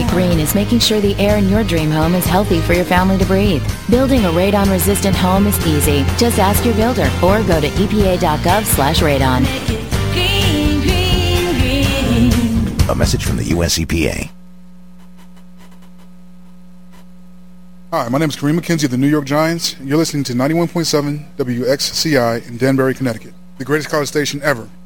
Make Green is making sure the air in your dream home is healthy for your family to breathe. Building a radon-resistant home is easy. Just ask your builder or go to epa.gov/radon. A message from the U.S. EPA. Hi, my name is Kareem McKenzie of the New York Giants, and you're listening to 91.7 WXCI in Danbury, Connecticut, the greatest college station ever.